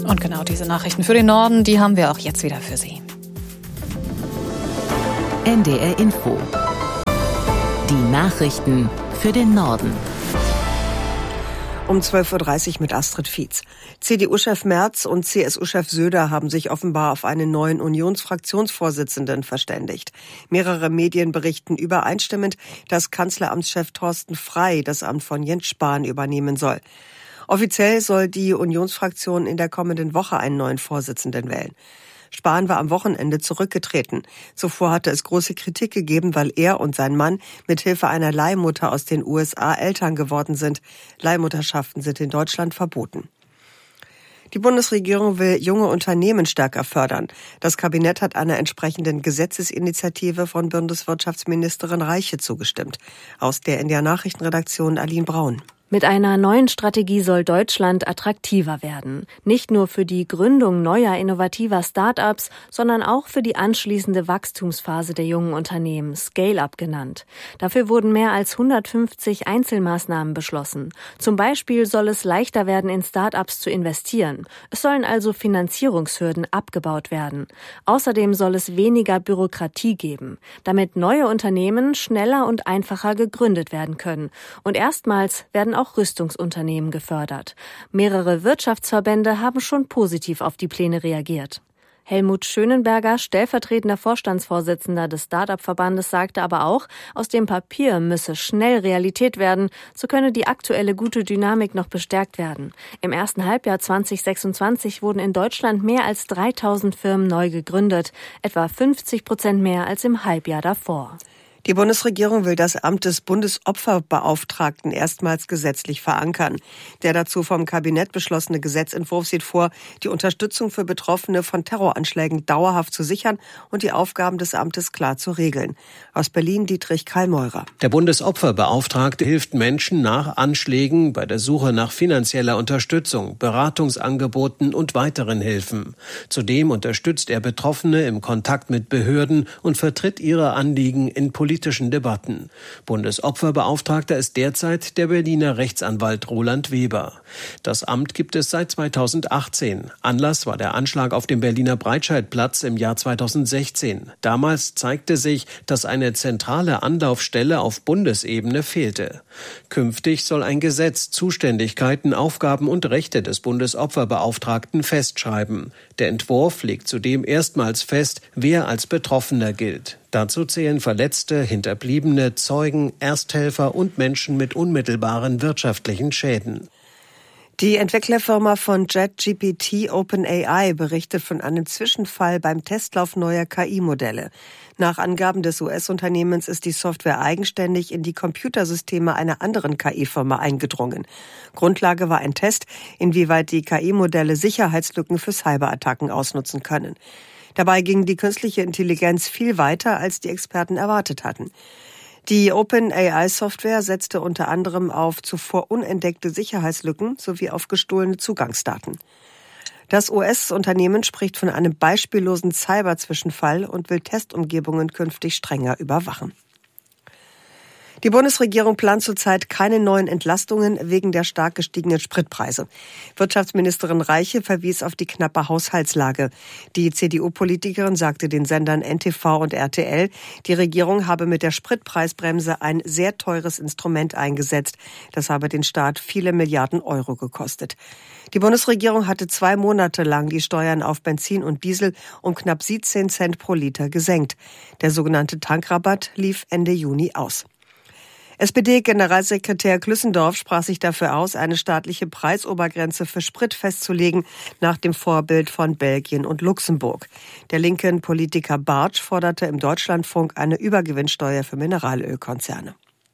Und genau diese Nachrichten für den Norden, die haben wir auch jetzt wieder für Sie. NDR Info. Die Nachrichten für den Norden. Um 12.30 Uhr mit Astrid Fietz. CDU-Chef Merz und CSU-Chef Söder haben sich offenbar auf einen neuen Unionsfraktionsvorsitzenden verständigt. Mehrere Medien berichten übereinstimmend, dass Kanzleramtschef Thorsten Frey das Amt von Jens Spahn übernehmen soll. Offiziell soll die Unionsfraktion in der kommenden Woche einen neuen Vorsitzenden wählen. Spahn war am Wochenende zurückgetreten. Zuvor hatte es große Kritik gegeben, weil er und sein Mann mithilfe einer Leihmutter aus den USA Eltern geworden sind. Leihmutterschaften sind in Deutschland verboten. Die Bundesregierung will junge Unternehmen stärker fördern. Das Kabinett hat einer entsprechenden Gesetzesinitiative von Bundeswirtschaftsministerin Reiche zugestimmt. Aus der NDR Nachrichtenredaktion Aline Braun. Mit einer neuen Strategie soll Deutschland attraktiver werden. Nicht nur für die Gründung neuer, innovativer Start-ups, sondern auch für die anschließende Wachstumsphase der jungen Unternehmen, Scale-up genannt. Dafür wurden mehr als 150 Einzelmaßnahmen beschlossen. Zum Beispiel soll es leichter werden, in Start-ups zu investieren. Es sollen also Finanzierungshürden abgebaut werden. Außerdem soll es weniger Bürokratie geben, damit neue Unternehmen schneller und einfacher gegründet werden können. Und erstmals werden auch Rüstungsunternehmen gefördert. Mehrere Wirtschaftsverbände haben schon positiv auf die Pläne reagiert. Helmut Schönenberger, stellvertretender Vorstandsvorsitzender des Start-up-Verbandes, sagte aber auch, aus dem Papier müsse schnell Realität werden, so könne die aktuelle gute Dynamik noch bestärkt werden. Im ersten Halbjahr 2026 wurden in Deutschland mehr als 3000 Firmen neu gegründet, etwa 50% mehr als im Halbjahr davor. Die Bundesregierung will das Amt des Bundesopferbeauftragten erstmals gesetzlich verankern. Der dazu vom Kabinett beschlossene Gesetzentwurf sieht vor, die Unterstützung für Betroffene von Terroranschlägen dauerhaft zu sichern und die Aufgaben des Amtes klar zu regeln. Aus Berlin Dietrich Karl-Meurer. Der Bundesopferbeauftragte hilft Menschen nach Anschlägen bei der Suche nach finanzieller Unterstützung, Beratungsangeboten und weiteren Hilfen. Zudem unterstützt er Betroffene im Kontakt mit Behörden und vertritt ihre Anliegen in politischen Debatten. Bundesopferbeauftragter ist derzeit der Berliner Rechtsanwalt Roland Weber. Das Amt gibt es seit 2018. Anlass war der Anschlag auf dem Berliner Breitscheidplatz im Jahr 2016. Damals zeigte sich, dass eine zentrale Anlaufstelle auf Bundesebene fehlte. Künftig soll ein Gesetz Zuständigkeiten, Aufgaben und Rechte des Bundesopferbeauftragten festschreiben. Der Entwurf legt zudem erstmals fest, wer als Betroffener gilt. Dazu zählen Verletzte, Hinterbliebene, Zeugen, Ersthelfer und Menschen mit unmittelbaren wirtschaftlichen Schäden. Die Entwicklerfirma von ChatGPT OpenAI berichtet von einem Zwischenfall beim Testlauf neuer KI-Modelle. Nach Angaben des US-Unternehmens ist die Software eigenständig in die Computersysteme einer anderen KI-Firma eingedrungen. Grundlage war ein Test, inwieweit die KI-Modelle Sicherheitslücken für Cyberattacken ausnutzen können. Dabei ging die künstliche Intelligenz viel weiter, als die Experten erwartet hatten. Die OpenAI-Software setzte unter anderem auf zuvor unentdeckte Sicherheitslücken sowie auf gestohlene Zugangsdaten. Das US-Unternehmen spricht von einem beispiellosen Cyber-Zwischenfall und will Testumgebungen künftig strenger überwachen. Die Bundesregierung plant zurzeit keine neuen Entlastungen wegen der stark gestiegenen Spritpreise. Wirtschaftsministerin Reiche verwies auf die knappe Haushaltslage. Die CDU-Politikerin sagte den Sendern NTV und RTL, die Regierung habe mit der Spritpreisbremse ein sehr teures Instrument eingesetzt. Das habe den Staat viele Milliarden Euro gekostet. Die Bundesregierung hatte 2 Monate lang die Steuern auf Benzin und Diesel um knapp 17 Cent pro Liter gesenkt. Der sogenannte Tankrabatt lief Ende Juni aus. SPD-Generalsekretär Klüssendorf sprach sich dafür aus, eine staatliche Preisobergrenze für Sprit festzulegen, nach dem Vorbild von Belgien und Luxemburg. Der linken Politiker Bartsch forderte im Deutschlandfunk eine Übergewinnsteuer für Mineralölkonzerne.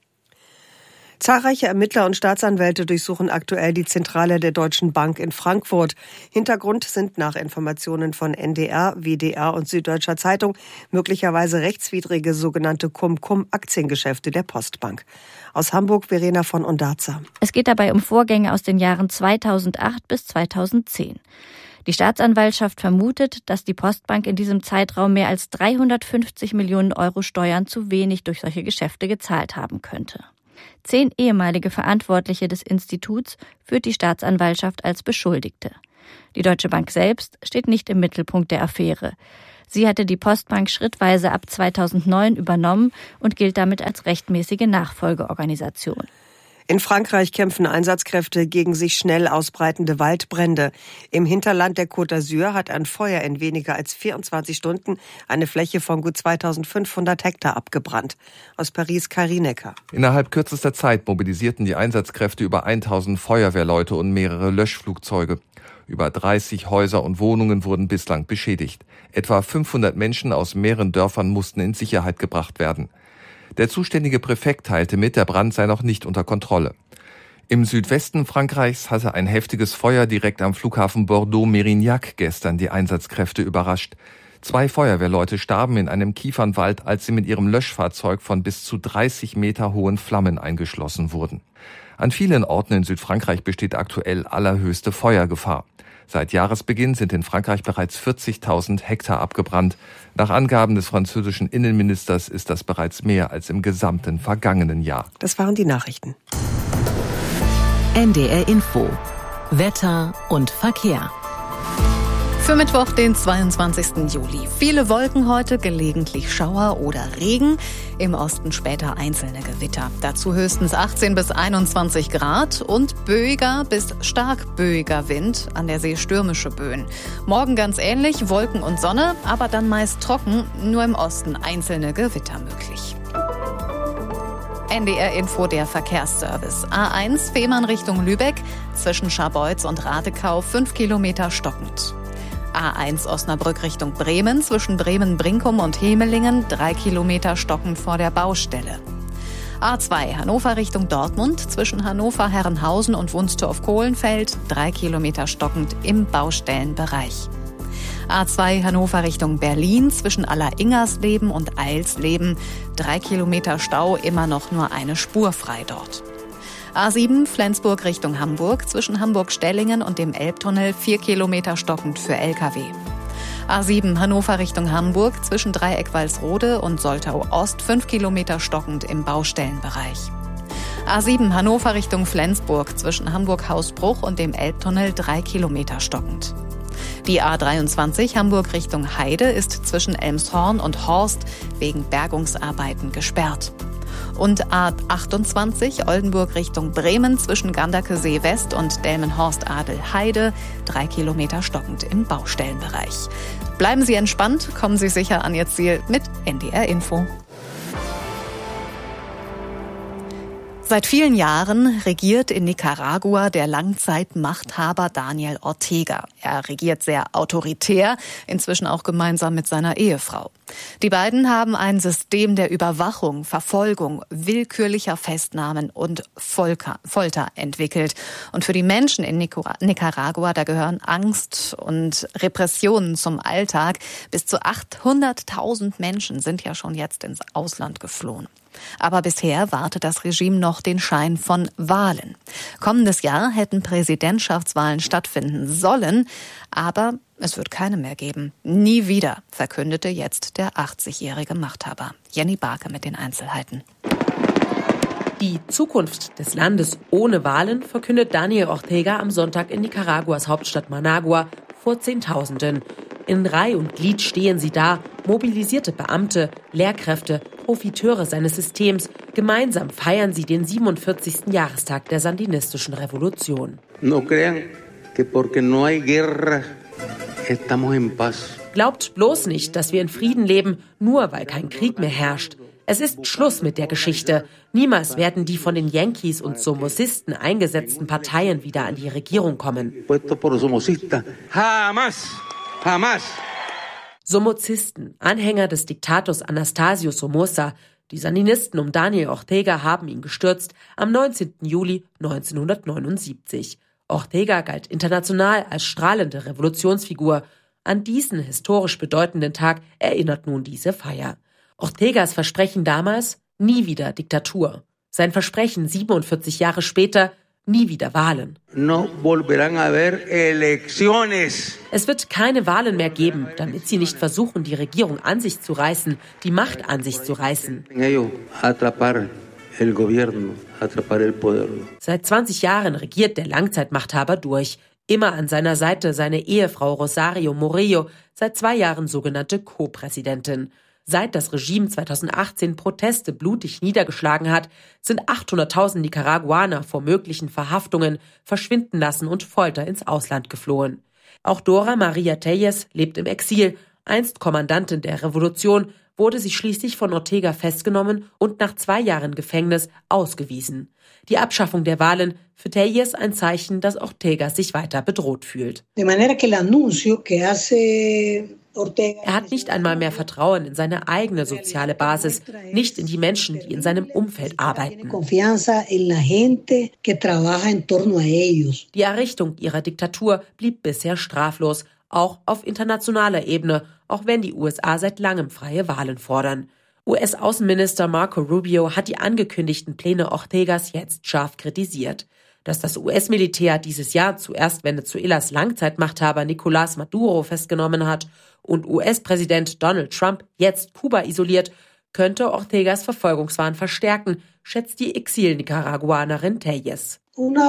Zahlreiche Ermittler und Staatsanwälte durchsuchen aktuell die Zentrale der Deutschen Bank in Frankfurt. Hintergrund sind nach Informationen von NDR, WDR und Süddeutscher Zeitung möglicherweise rechtswidrige sogenannte Cum-Cum-Aktiengeschäfte der Postbank. Aus Hamburg Verena von Ondarza. Es geht dabei um Vorgänge aus den Jahren 2008 bis 2010. Die Staatsanwaltschaft vermutet, dass die Postbank in diesem Zeitraum mehr als 350 Millionen Euro Steuern zu wenig durch solche Geschäfte gezahlt haben könnte. 10 ehemalige Verantwortliche des Instituts führt die Staatsanwaltschaft als Beschuldigte. Die Deutsche Bank selbst steht nicht im Mittelpunkt der Affäre. Sie hatte die Postbank schrittweise ab 2009 übernommen und gilt damit als rechtmäßige Nachfolgeorganisation. In Frankreich kämpfen Einsatzkräfte gegen sich schnell ausbreitende Waldbrände. Im Hinterland der Côte d'Azur hat ein Feuer in weniger als 24 Stunden eine Fläche von gut 2500 Hektar abgebrannt. Aus Paris, Karin Necker. Innerhalb kürzester Zeit mobilisierten die Einsatzkräfte über 1000 Feuerwehrleute und mehrere Löschflugzeuge. Über 30 Häuser und Wohnungen wurden bislang beschädigt. Etwa 500 Menschen aus mehreren Dörfern mussten in Sicherheit gebracht werden. Der zuständige Präfekt teilte mit, der Brand sei noch nicht unter Kontrolle. Im Südwesten Frankreichs hatte ein heftiges Feuer direkt am Flughafen Bordeaux-Mérignac gestern die Einsatzkräfte überrascht. 2 Feuerwehrleute starben in einem Kiefernwald, als sie mit ihrem Löschfahrzeug von bis zu 30 Meter hohen Flammen eingeschlossen wurden. An vielen Orten in Südfrankreich besteht aktuell allerhöchste Feuergefahr. Seit Jahresbeginn sind in Frankreich bereits 40.000 Hektar abgebrannt. Nach Angaben des französischen Innenministers ist das bereits mehr als im gesamten vergangenen Jahr. Das waren die Nachrichten. NDR Info. Wetter und Verkehr. Für Mittwoch, den 22. Juli. Viele Wolken heute, gelegentlich Schauer oder Regen. Im Osten später einzelne Gewitter. Dazu höchstens 18 bis 21 Grad und böiger bis stark böiger Wind, an der See stürmische Böen. Morgen ganz ähnlich, Wolken und Sonne, aber dann meist trocken, nur im Osten einzelne Gewitter möglich. NDR Info, der Verkehrsservice. A1 Fehmarn Richtung Lübeck, zwischen Scharbeutz und Radekau 5 Kilometer stockend. A1 Osnabrück Richtung Bremen, zwischen Bremen-Brinkum und Hemelingen 3 Kilometer stockend vor der Baustelle. A2 Hannover Richtung Dortmund, zwischen Hannover-Herrenhausen und Wunstorf-Kohlenfeld 3 Kilometer stockend im Baustellenbereich. A2 Hannover Richtung Berlin, zwischen Aller-Ingersleben und Eilsleben 3 Kilometer Stau, immer noch nur eine Spur frei dort. A7 Flensburg Richtung Hamburg, zwischen Hamburg-Stellingen und dem Elbtunnel 4 Kilometer stockend für Lkw. A7 Hannover Richtung Hamburg, zwischen Dreieck-Walsrode und Soltau-Ost 5 Kilometer stockend im Baustellenbereich. A7 Hannover Richtung Flensburg, zwischen Hamburg-Hausbruch und dem Elbtunnel 3 Kilometer stockend. Die A23 Hamburg Richtung Heide ist zwischen Elmshorn und Horst wegen Bergungsarbeiten gesperrt. Und A28 Oldenburg Richtung Bremen zwischen Ganderkesee West und Delmenhorst-Adelheide 3 Kilometer stockend im Baustellenbereich. Bleiben Sie entspannt, kommen Sie sicher an Ihr Ziel mit NDR Info. Seit vielen Jahren regiert in Nicaragua der Langzeitmachthaber Daniel Ortega. Er regiert sehr autoritär, inzwischen auch gemeinsam mit seiner Ehefrau. Die beiden haben ein System der Überwachung, Verfolgung, willkürlicher Festnahmen und Folter entwickelt. Und für die Menschen in Nicaragua, da gehören Angst und Repressionen zum Alltag. Bis zu 800.000 Menschen sind ja schon jetzt ins Ausland geflohen. Aber bisher wahrt das Regime noch den Schein von Wahlen. Kommendes Jahr hätten Präsidentschaftswahlen stattfinden sollen, aber es wird keine mehr geben. Nie wieder, verkündete jetzt der 80-jährige Machthaber. Jenny Barke mit den Einzelheiten. Die Zukunft des Landes ohne Wahlen verkündet Daniel Ortega am Sonntag in Nicaraguas Hauptstadt Managua vor Zehntausenden. In Reih und Glied stehen sie da, mobilisierte Beamte, Lehrkräfte, Profiteure seines Systems. Gemeinsam feiern sie den 47. Jahrestag der sandinistischen Revolution. No crean que porque no hay guerra estamos en paz. Glaubt bloß nicht, dass wir in Frieden leben, nur weil kein Krieg mehr herrscht. Es ist Schluss mit der Geschichte. Niemals werden die von den Yankees und Somocisten eingesetzten Parteien wieder an die Regierung kommen. Somocisten, Anhänger des Diktators Anastasio Somoza. Die Sandinisten um Daniel Ortega haben ihn gestürzt am 19. Juli 1979. Ortega galt international als strahlende Revolutionsfigur. An diesen historisch bedeutenden Tag erinnert nun diese Feier. Ortegas Versprechen damals: nie wieder Diktatur. Sein Versprechen 47 Jahre später: nie wieder Wahlen. No volverán a haber elecciones. Es wird keine Wahlen mehr geben, damit sie nicht versuchen, die Regierung an sich zu reißen, die Macht an sich zu reißen. Seit 20 Jahren regiert der Langzeitmachthaber durch. Immer an seiner Seite seine Ehefrau Rosario Murillo, seit 2 Jahren sogenannte Co-Präsidentin. Seit das Regime 2018 Proteste blutig niedergeschlagen hat, sind 800.000 Nicaraguaner vor möglichen Verhaftungen, Verschwindenlassen und Folter ins Ausland geflohen. Auch Dora Maria Tellez lebt im Exil. Einst Kommandantin der Revolution, wurde sie schließlich von Ortega festgenommen und nach 2 Jahren Gefängnis ausgewiesen. Die Abschaffung der Wahlen für Tellez ein Zeichen, dass Ortega sich weiter bedroht fühlt. Er hat nicht einmal mehr Vertrauen in seine eigene soziale Basis, nicht in die Menschen, die in seinem Umfeld arbeiten. Die Errichtung ihrer Diktatur blieb bisher straflos, auch auf internationaler Ebene, auch wenn die USA seit langem freie Wahlen fordern. US-Außenminister Marco Rubio hat die angekündigten Pläne Ortegas jetzt scharf kritisiert. Dass das US-Militär dieses Jahr zuerst Venezuelas Langzeitmachthaber Nicolás Maduro festgenommen hat und US-Präsident Donald Trump jetzt Kuba isoliert, könnte Ortegas Verfolgungswahn verstärken, schätzt die Exil-Nicaraguanerin Tellez.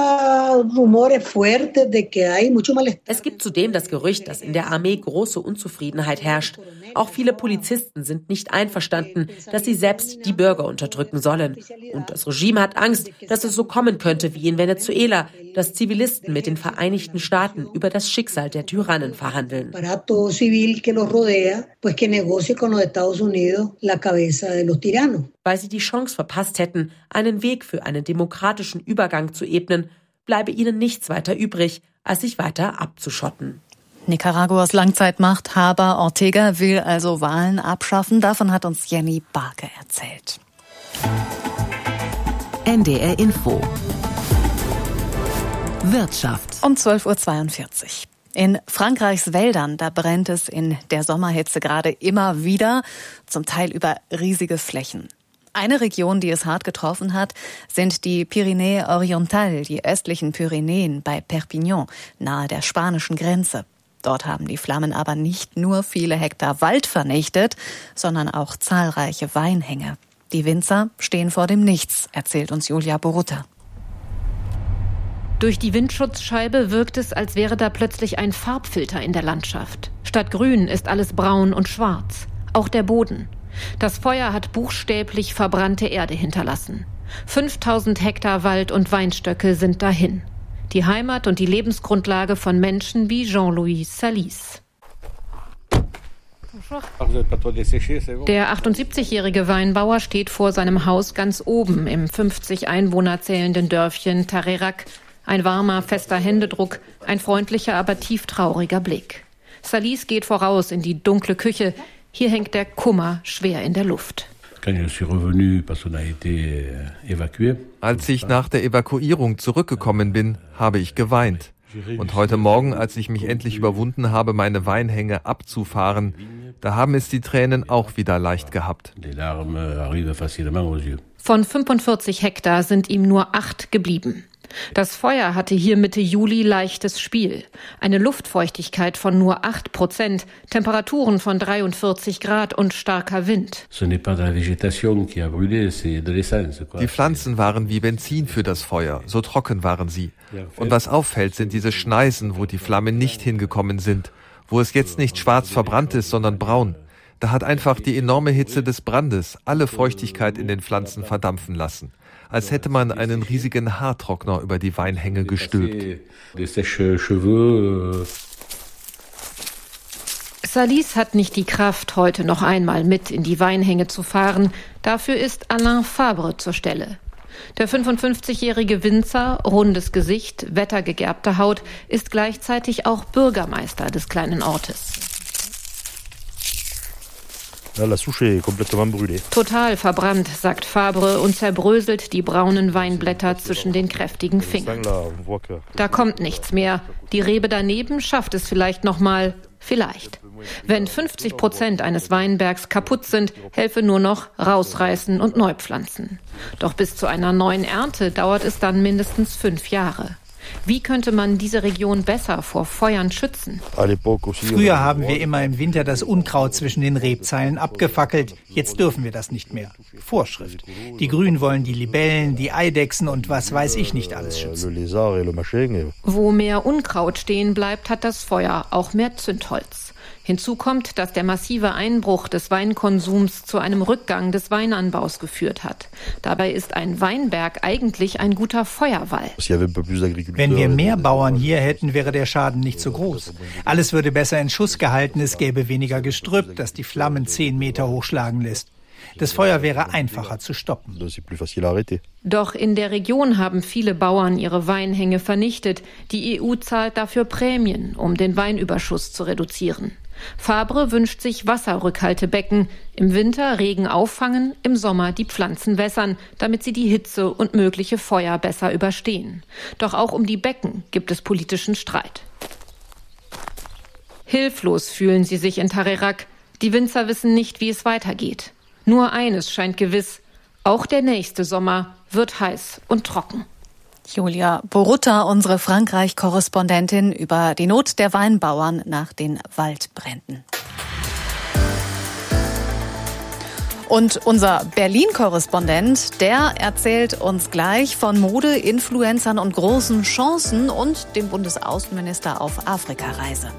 Es gibt zudem das Gerücht, dass in der Armee große Unzufriedenheit herrscht. Auch viele Polizisten sind nicht einverstanden, dass sie selbst die Bürger unterdrücken sollen. Und das Regime hat Angst, dass es so kommen könnte wie in Venezuela, dass Zivilisten mit den Vereinigten Staaten über das Schicksal der Tyrannen verhandeln. Weil sie die Chance verpasst hätten, einen Weg für einen demokratischen Übergang zu ebnen, bleibe ihnen nichts weiter übrig, als sich weiter abzuschotten. Nicaraguas Langzeitmachthaber Ortega will also Wahlen abschaffen. Davon hat uns Jenny Barke erzählt. NDR Info. Wirtschaft. Um 12.42 Uhr. In Frankreichs Wäldern, da brennt es in der Sommerhitze gerade immer wieder, zum Teil über riesige Flächen. Eine Region, die es hart getroffen hat, sind die Pyrénées Orientales, die östlichen Pyrenäen bei Perpignan, nahe der spanischen Grenze. Dort haben die Flammen aber nicht nur viele Hektar Wald vernichtet, sondern auch zahlreiche Weinhänge. Die Winzer stehen vor dem Nichts, erzählt uns Julia Borutta. Durch die Windschutzscheibe wirkt es, als wäre da plötzlich ein Farbfilter in der Landschaft. Statt grün ist alles braun und schwarz. Auch der Boden. Das Feuer hat buchstäblich verbrannte Erde hinterlassen. 5000 Hektar Wald und Weinstöcke sind dahin. Die Heimat und die Lebensgrundlage von Menschen wie Jean-Louis Salis. Der 78-jährige Weinbauer steht vor seinem Haus ganz oben im 50 Einwohner zählenden Dörfchen Tarerac. Ein warmer, fester Händedruck, ein freundlicher, aber tieftrauriger Blick. Salis geht voraus in die dunkle Küche. Hier hängt der Kummer schwer in der Luft. Als ich nach der Evakuierung zurückgekommen bin, habe ich geweint. Und heute Morgen, als ich mich endlich überwunden habe, meine Weinhänge abzufahren, da haben es die Tränen auch wieder leicht gehabt. Von 45 Hektar sind ihm nur 8 geblieben. Das Feuer hatte hier Mitte Juli leichtes Spiel. Eine Luftfeuchtigkeit von nur 8%, Temperaturen von 43 Grad und starker Wind. Die Pflanzen waren wie Benzin für das Feuer, so trocken waren sie. Und was auffällt, sind diese Schneisen, wo die Flammen nicht hingekommen sind, wo es jetzt nicht schwarz verbrannt ist, sondern braun. Da hat einfach die enorme Hitze des Brandes alle Feuchtigkeit in den Pflanzen verdampfen lassen. Als hätte man einen riesigen Haartrockner über die Weinhänge gestülpt. Salis hat nicht die Kraft, heute noch einmal mit in die Weinhänge zu fahren. Dafür ist Alain Fabre zur Stelle. Der 55-jährige Winzer, rundes Gesicht, wettergegerbte Haut, ist gleichzeitig auch Bürgermeister des kleinen Ortes. Total verbrannt, sagt Fabre und zerbröselt die braunen Weinblätter zwischen den kräftigen Fingern. Da kommt nichts mehr. Die Rebe daneben schafft es vielleicht nochmal. Vielleicht. Wenn 50% eines Weinbergs kaputt sind, helfe nur noch rausreißen und neu pflanzen. Doch bis zu einer neuen Ernte dauert es dann mindestens 5 Jahre. Wie könnte man diese Region besser vor Feuern schützen? Früher haben wir immer im Winter das Unkraut zwischen den Rebzeilen abgefackelt. Jetzt dürfen wir das nicht mehr. Vorschrift. Die Grünen wollen die Libellen, die Eidechsen und was weiß ich nicht alles schützen. Wo mehr Unkraut stehen bleibt, hat das Feuer auch mehr Zündholz. Hinzu kommt, dass der massive Einbruch des Weinkonsums zu einem Rückgang des Weinanbaus geführt hat. Dabei ist ein Weinberg eigentlich ein guter Feuerwall. Wenn wir mehr Bauern hier hätten, wäre der Schaden nicht so groß. Alles würde besser in Schuss gehalten, es gäbe weniger Gestrüpp, das die Flammen 10 Meter hochschlagen lässt. Das Feuer wäre einfacher zu stoppen. Doch in der Region haben viele Bauern ihre Weinhänge vernichtet. Die EU zahlt dafür Prämien, um den Weinüberschuss zu reduzieren. Fabre wünscht sich Wasserrückhaltebecken. Im Winter Regen auffangen, im Sommer die Pflanzen wässern, damit sie die Hitze und mögliche Feuer besser überstehen. Doch auch um die Becken gibt es politischen Streit. Hilflos fühlen sie sich in Tarerac. Die Winzer wissen nicht, wie es weitergeht. Nur eines scheint gewiss: auch der nächste Sommer wird heiß und trocken. Julia Borutta, unsere Frankreich-Korrespondentin, über die Not der Weinbauern nach den Waldbränden. Und unser Berlin-Korrespondent, der erzählt uns gleich von Mode, Influencern und großen Chancen und dem Bundesaußenminister auf Afrikareise.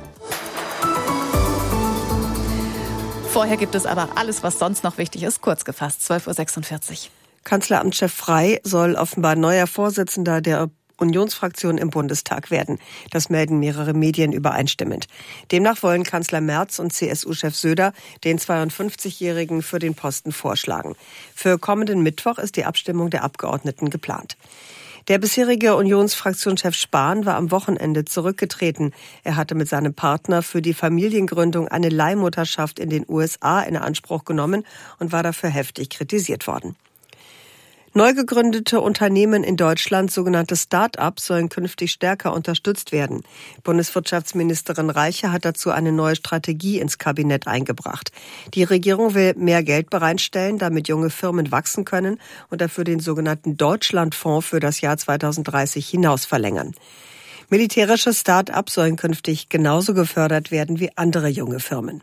Vorher gibt es aber alles, was sonst noch wichtig ist, kurz gefasst, 12:46 Uhr. Kanzleramtschef Frey soll offenbar neuer Vorsitzender der Unionsfraktion im Bundestag werden. Das melden mehrere Medien übereinstimmend. Demnach wollen Kanzler Merz und CSU-Chef Söder den 52-Jährigen für den Posten vorschlagen. Für kommenden Mittwoch ist die Abstimmung der Abgeordneten geplant. Der bisherige Unionsfraktionschef Spahn war am Wochenende zurückgetreten. Er hatte mit seinem Partner für die Familiengründung eine Leihmutterschaft in den USA in Anspruch genommen und war dafür heftig kritisiert worden. Neu gegründete Unternehmen in Deutschland, sogenannte Start-ups, sollen künftig stärker unterstützt werden. Bundeswirtschaftsministerin Reiche hat dazu eine neue Strategie ins Kabinett eingebracht. Die Regierung will mehr Geld bereitstellen, damit junge Firmen wachsen können und dafür den sogenannten Deutschlandfonds für das Jahr 2030 hinaus verlängern. Militärische Start-ups sollen künftig genauso gefördert werden wie andere junge Firmen.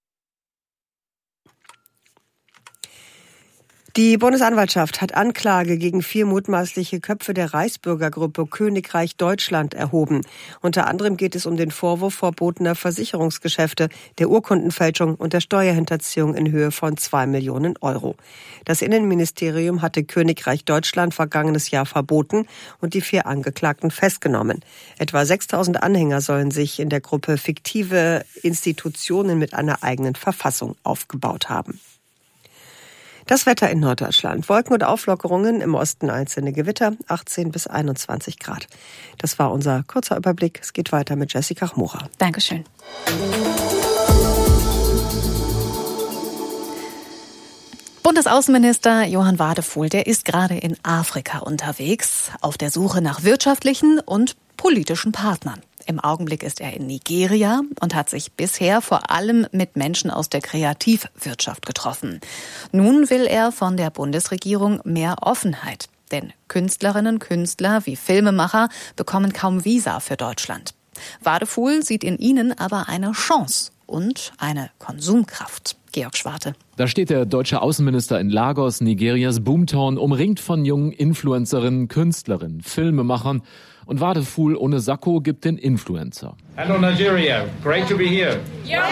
Die Bundesanwaltschaft hat Anklage gegen 4 mutmaßliche Köpfe der Reichsbürgergruppe Königreich Deutschland erhoben. Unter anderem geht es um den Vorwurf verbotener Versicherungsgeschäfte, der Urkundenfälschung und der Steuerhinterziehung in Höhe von 2 Millionen Euro. Das Innenministerium hatte Königreich Deutschland vergangenes Jahr verboten und die 4 Angeklagten festgenommen. Etwa 6.000 Anhänger sollen sich in der Gruppe fiktive Institutionen mit einer eigenen Verfassung aufgebaut haben. Das Wetter in Norddeutschland. Wolken und Auflockerungen, im Osten einzelne Gewitter, 18 bis 21 Grad. Das war unser kurzer Überblick. Es geht weiter mit Jessica Chmura. Dankeschön. Bundesaußenminister Johann Wadefuhl, der ist gerade in Afrika unterwegs, auf der Suche nach wirtschaftlichen und politischen Partnern. Im Augenblick ist er in Nigeria und hat sich bisher vor allem mit Menschen aus der Kreativwirtschaft getroffen. Nun will er von der Bundesregierung mehr Offenheit. Denn Künstlerinnen und Künstler wie Filmemacher bekommen kaum Visa für Deutschland. Wadefuhl sieht in ihnen aber eine Chance und eine Konsumkraft. Georg Schwarte. Da steht der deutsche Außenminister in Lagos, Nigerias Boomtown, umringt von jungen Influencerinnen, Künstlerinnen, Filmemachern. Und Wadefuhl ohne Sakko gibt den Influencer. Hello Nigeria, great to be here. Yeah.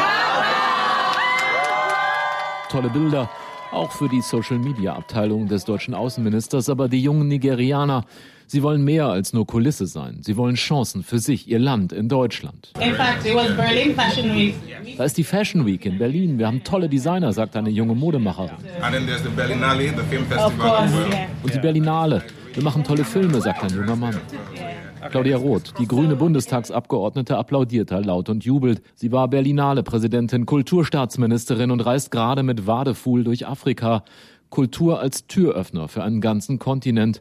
Tolle Bilder, auch für die Social-Media-Abteilung des deutschen Außenministers. Aber die jungen Nigerianer, sie wollen mehr als nur Kulisse sein. Sie wollen Chancen für sich, ihr Land in Deutschland. In fact, it was Berlin Fashion Week. Da ist die Fashion Week in Berlin. Wir haben tolle Designer, sagt eine junge Modemacherin. And then there's the Berlinale, the film festival as well. Und die Berlinale. Wir machen tolle Filme, sagt ein junger Mann. Claudia Roth, die grüne Bundestagsabgeordnete, applaudiert laut und jubelt. Sie war Berlinale-Präsidentin, Kulturstaatsministerin und reist gerade mit Wadefuhl durch Afrika. Kultur als Türöffner für einen ganzen Kontinent.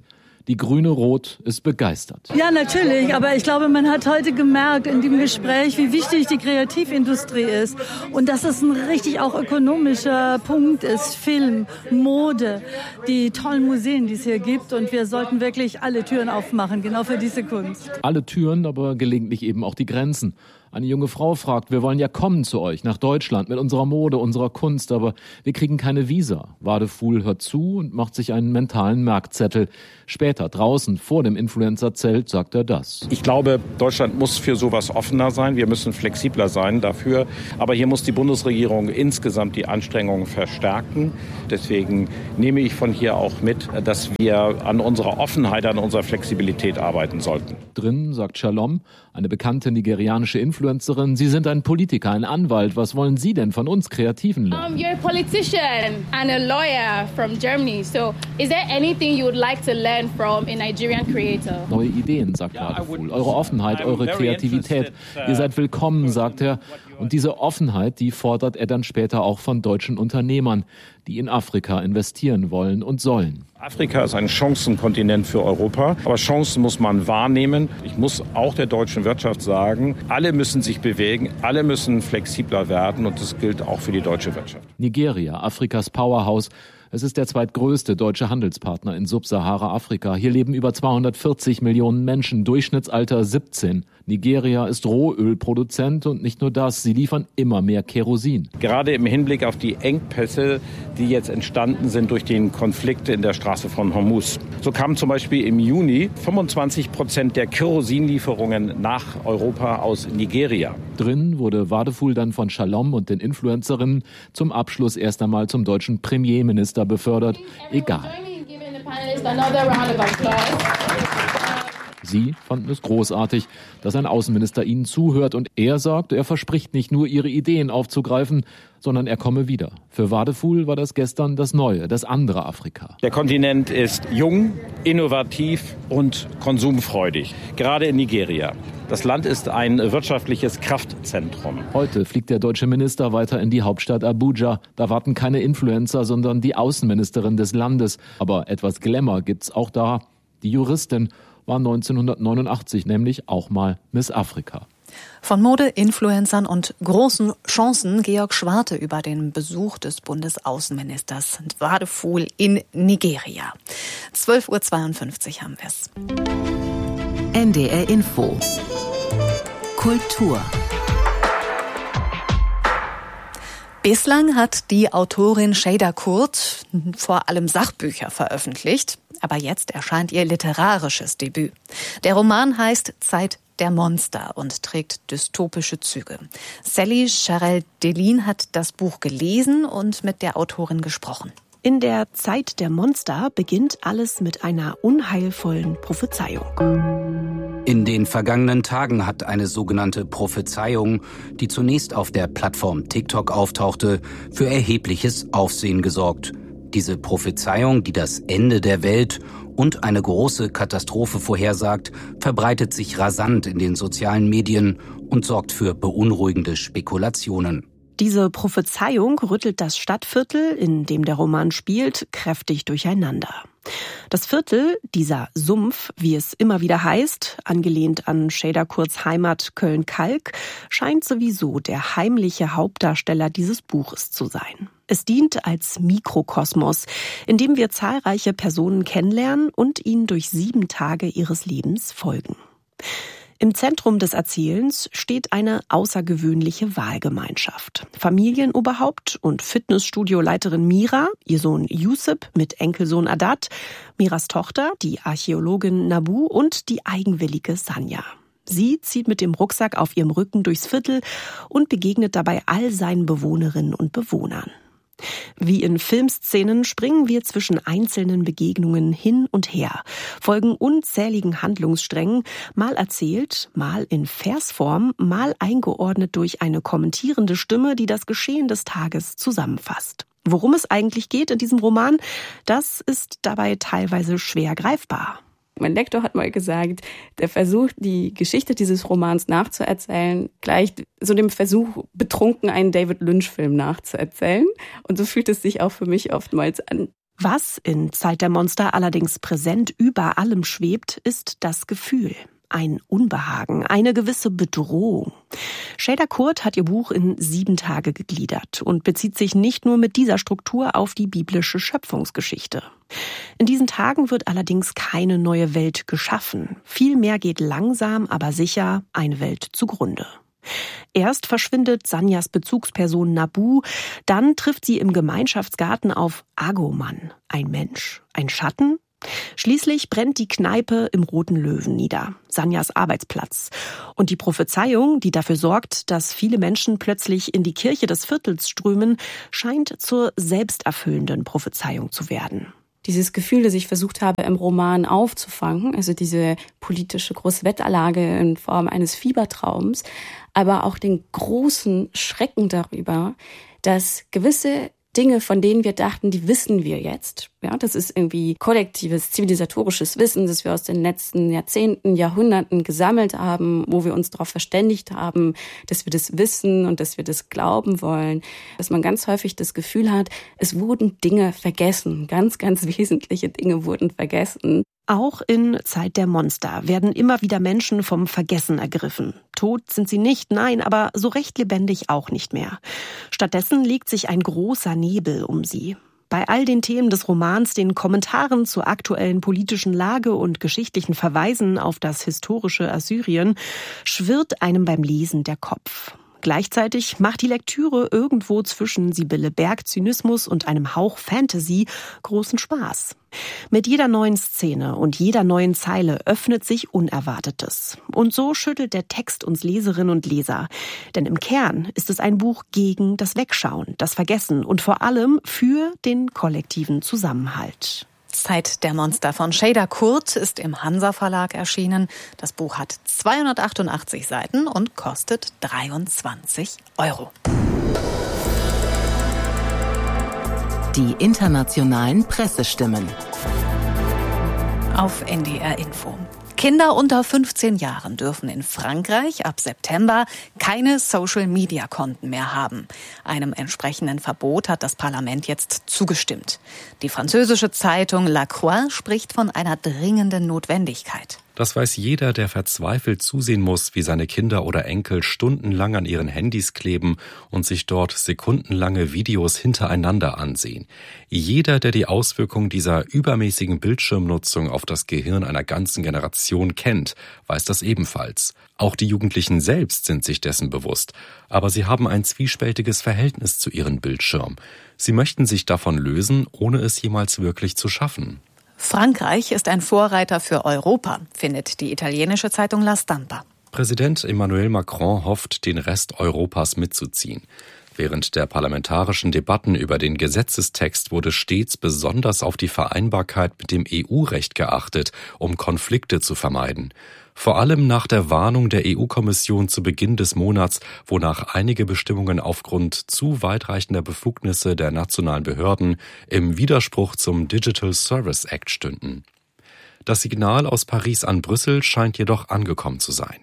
Die grüne Rot ist begeistert. Ja, natürlich. Aber ich glaube, man hat heute gemerkt in dem Gespräch, wie wichtig die Kreativindustrie ist. Und dass es ein richtig auch ökonomischer Punkt ist. Film, Mode, die tollen Museen, die es hier gibt. Und wir sollten wirklich alle Türen aufmachen, genau für diese Kunst. Alle Türen, aber gelegentlich eben auch die Grenzen. Eine junge Frau fragt, wir wollen ja kommen zu euch nach Deutschland mit unserer Mode, unserer Kunst, aber wir kriegen keine Visa. Wadefuhl hört zu und macht sich einen mentalen Merkzettel. Später, draußen, vor dem Influencer-Zelt, sagt er das. Ich glaube, Deutschland muss für sowas offener sein. Wir müssen flexibler sein dafür. Aber hier muss die Bundesregierung insgesamt die Anstrengungen verstärken. Deswegen nehme ich von hier auch mit, dass wir an unserer Offenheit, an unserer Flexibilität arbeiten sollten. Drin, sagt Shalom, eine bekannte nigerianische Influencerin, Sie sind ein Politiker, ein Anwalt. Was wollen Sie denn von uns Kreativen lernen? You're a politician and a lawyer from Germany. So is there anything you would like to learn from a Nigerian creator? Neue Ideen, sagt Wadefuhl. Eure Offenheit, eure Kreativität. Ihr seid willkommen, sagt er. Und diese Offenheit, die fordert er dann später auch von deutschen Unternehmern, die in Afrika investieren wollen und sollen. Afrika ist ein Chancenkontinent für Europa, aber Chancen muss man wahrnehmen. Ich muss auch der deutschen Wirtschaft sagen, alle müssen sich bewegen, alle müssen flexibler werden und das gilt auch für die deutsche Wirtschaft. Nigeria, Afrikas Powerhouse. Es ist der zweitgrößte deutsche Handelspartner in Subsahara-Afrika. Hier leben über 240 Millionen Menschen, Durchschnittsalter 17. Nigeria ist Rohölproduzent und nicht nur das, sie liefern immer mehr Kerosin. Gerade im Hinblick auf die Engpässe, die jetzt entstanden sind durch den Konflikt in der Straße von Hormuz. So kamen zum Beispiel im Juni 25% der Kerosinlieferungen nach Europa aus Nigeria. Drin wurde Wadefuhl dann von Shalom und den Influencerinnen zum Abschluss erst einmal zum deutschen Premierminister befördert. Egal. Sie fanden es großartig, dass ein Außenminister ihnen zuhört und er sagt, er verspricht nicht nur, ihre Ideen aufzugreifen, sondern er komme wieder. Für Wadefuhl war das gestern das neue, das andere Afrika. Der Kontinent ist jung, innovativ und konsumfreudig, gerade in Nigeria. Das Land ist ein wirtschaftliches Kraftzentrum. Heute fliegt der deutsche Minister weiter in die Hauptstadt Abuja. Da warten keine Influencer, sondern die Außenministerin des Landes. Aber etwas Glamour gibt's auch da. Die Juristin war 1989 nämlich auch mal Miss Afrika. Von Mode, Influencern und großen Chancen Georg Schwarte über den Besuch des Bundesaußenministers Wadefuhl in Nigeria. 12:52 Uhr haben wir es. NDR Info. Kultur. Bislang hat die Autorin Şeyda Kurt vor allem Sachbücher veröffentlicht, aber jetzt erscheint ihr literarisches Debüt. Der Roman heißt Zeit der Monster und trägt dystopische Züge. Sally Charel-Delin hat das Buch gelesen und mit der Autorin gesprochen. In der Zeit der Monster beginnt alles mit einer unheilvollen Prophezeiung. In den vergangenen Tagen hat eine sogenannte Prophezeiung, die zunächst auf der Plattform TikTok auftauchte, für erhebliches Aufsehen gesorgt. Diese Prophezeiung, die das Ende der Welt und eine große Katastrophe vorhersagt, verbreitet sich rasant in den sozialen Medien und sorgt für beunruhigende Spekulationen. Diese Prophezeiung rüttelt das Stadtviertel, in dem der Roman spielt, kräftig durcheinander. Das Viertel, dieser Sumpf, wie es immer wieder heißt, angelehnt an Şeyda Kurts Heimat Köln-Kalk, scheint sowieso der heimliche Hauptdarsteller dieses Buches zu sein. Es dient als Mikrokosmos, in dem wir zahlreiche Personen kennenlernen und ihnen durch 7 Tage ihres Lebens folgen. Im Zentrum des Erzählens steht eine außergewöhnliche Wahlgemeinschaft. Familienoberhaupt und Fitnessstudioleiterin Mira, ihr Sohn Yusuf mit Enkelsohn Adat, Miras Tochter, die Archäologin Nabu und die eigenwillige Sanja. Sie zieht mit dem Rucksack auf ihrem Rücken durchs Viertel und begegnet dabei all seinen Bewohnerinnen und Bewohnern. Wie in Filmszenen springen wir zwischen einzelnen Begegnungen hin und her, folgen unzähligen Handlungssträngen, mal erzählt, mal in Versform, mal eingeordnet durch eine kommentierende Stimme, die das Geschehen des Tages zusammenfasst. Worum es eigentlich geht in diesem Roman, das ist dabei teilweise schwer greifbar. Mein Lektor hat mal gesagt, der Versuch, die Geschichte dieses Romans nachzuerzählen, gleicht so dem Versuch, betrunken einen David Lynch-Film nachzuerzählen. Und so fühlt es sich auch für mich oftmals an. Was in Zeit der Monster allerdings präsent über allem schwebt, ist das Gefühl. Ein Unbehagen, eine gewisse Bedrohung. Şeyda Kurt hat ihr Buch in 7 Tage gegliedert und bezieht sich nicht nur mit dieser Struktur auf die biblische Schöpfungsgeschichte. In diesen Tagen wird allerdings keine neue Welt geschaffen. Vielmehr geht langsam, aber sicher eine Welt zugrunde. Erst verschwindet Sanjas Bezugsperson Nabu, dann trifft sie im Gemeinschaftsgarten auf Agoman, ein Mensch, ein Schatten. Schließlich brennt die Kneipe im Roten Löwen nieder, Sanjas Arbeitsplatz. Und die Prophezeiung, die dafür sorgt, dass viele Menschen plötzlich in die Kirche des Viertels strömen, scheint zur selbsterfüllenden Prophezeiung zu werden. Dieses Gefühl, das ich versucht habe, im Roman aufzufangen, also diese politische Großwetterlage in Form eines Fiebertraums, aber auch den großen Schrecken darüber, dass gewisse Dinge, von denen wir dachten, die wissen wir jetzt. Ja, das ist irgendwie kollektives, zivilisatorisches Wissen, das wir aus den letzten Jahrzehnten, Jahrhunderten gesammelt haben, wo wir uns darauf verständigt haben, dass wir das wissen und dass wir das glauben wollen. Dass man ganz häufig das Gefühl hat, es wurden Dinge vergessen. Ganz, ganz wesentliche Dinge wurden vergessen. Auch in Zeit der Monster werden immer wieder Menschen vom Vergessen ergriffen. Tot sind sie nicht, nein, aber so recht lebendig auch nicht mehr. Stattdessen legt sich ein großer Nebel um sie. Bei all den Themen des Romans, den Kommentaren zur aktuellen politischen Lage und geschichtlichen Verweisen auf das historische Assyrien, schwirrt einem beim Lesen der Kopf. Gleichzeitig macht die Lektüre irgendwo zwischen Sibylle Berg-Zynismus und einem Hauch Fantasy großen Spaß. Mit jeder neuen Szene und jeder neuen Zeile öffnet sich Unerwartetes. Und so schüttelt der Text uns Leserinnen und Leser. Denn im Kern ist es ein Buch gegen das Wegschauen, das Vergessen und vor allem für den kollektiven Zusammenhalt. Zeit der Monster von Şeyda Kurt ist im Hansa Verlag erschienen. Das Buch hat 288 Seiten und kostet 23 €. Die internationalen Pressestimmen. Auf NDR Info. Kinder unter 15 Jahren dürfen in Frankreich ab September keine Social-Media-Konten mehr haben. Einem entsprechenden Verbot hat das Parlament jetzt zugestimmt. Die französische Zeitung La Croix spricht von einer dringenden Notwendigkeit. Das weiß jeder, der verzweifelt zusehen muss, wie seine Kinder oder Enkel stundenlang an ihren Handys kleben und sich dort sekundenlange Videos hintereinander ansehen. Jeder, der die Auswirkungen dieser übermäßigen Bildschirmnutzung auf das Gehirn einer ganzen Generation kennt, weiß das ebenfalls. Auch die Jugendlichen selbst sind sich dessen bewusst, aber sie haben ein zwiespältiges Verhältnis zu ihrem Bildschirm. Sie möchten sich davon lösen, ohne es jemals wirklich zu schaffen. Frankreich ist ein Vorreiter für Europa, findet die italienische Zeitung La Stampa. Präsident Emmanuel Macron hofft, den Rest Europas mitzuziehen. Während der parlamentarischen Debatten über den Gesetzestext wurde stets besonders auf die Vereinbarkeit mit dem EU-Recht geachtet, um Konflikte zu vermeiden. Vor allem nach der Warnung der EU-Kommission zu Beginn des Monats, wonach einige Bestimmungen aufgrund zu weitreichender Befugnisse der nationalen Behörden im Widerspruch zum Digital Service Act stünden. Das Signal aus Paris an Brüssel scheint jedoch angekommen zu sein.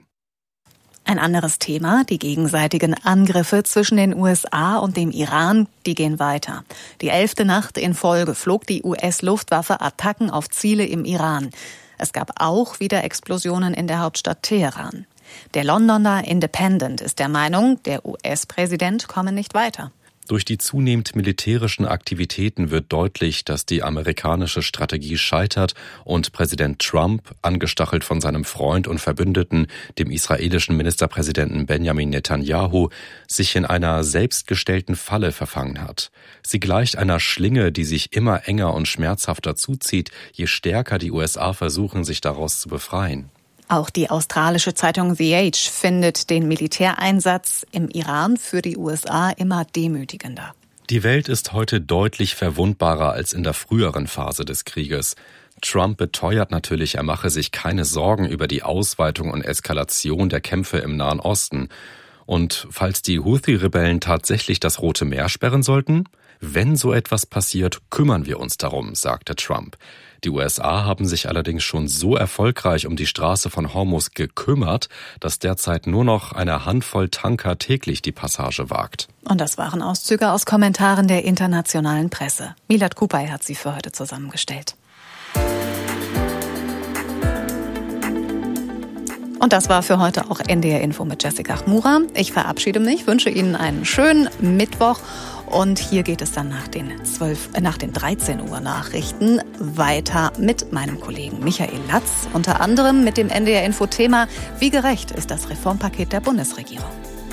Ein anderes Thema, die gegenseitigen Angriffe zwischen den USA und dem Iran, die gehen weiter. Die 11. Nacht in Folge flog die US-Luftwaffe Attacken auf Ziele im Iran. Es gab auch wieder Explosionen in der Hauptstadt Teheran. Der Londoner Independent ist der Meinung, der US-Präsident komme nicht weiter. Durch die zunehmend militärischen Aktivitäten wird deutlich, dass die amerikanische Strategie scheitert und Präsident Trump, angestachelt von seinem Freund und Verbündeten, dem israelischen Ministerpräsidenten Benjamin Netanyahu, sich in einer selbstgestellten Falle verfangen hat. Sie gleicht einer Schlinge, die sich immer enger und schmerzhafter zuzieht, je stärker die USA versuchen, sich daraus zu befreien. Auch die australische Zeitung The Age findet den Militäreinsatz im Iran für die USA immer demütigender. Die Welt ist heute deutlich verwundbarer als in der früheren Phase des Krieges. Trump beteuert natürlich, er mache sich keine Sorgen über die Ausweitung und Eskalation der Kämpfe im Nahen Osten. Und falls die Houthi-Rebellen tatsächlich das Rote Meer sperren sollten, wenn so etwas passiert, kümmern wir uns darum, sagte Trump. Die USA haben sich allerdings schon so erfolgreich um die Straße von Hormuz gekümmert, dass derzeit nur noch eine Handvoll Tanker täglich die Passage wagt. Und das waren Auszüge aus Kommentaren der internationalen Presse. Milad Kupay hat sie für heute zusammengestellt. Und das war für heute auch NDR Info mit Jessica Chmura. Ich verabschiede mich, wünsche Ihnen einen schönen Mittwoch. Und hier geht es dann nach den 13 Uhr Nachrichten weiter mit meinem Kollegen Michael Latz. Unter anderem mit dem NDR Info Thema: Wie gerecht ist das Reformpaket der Bundesregierung?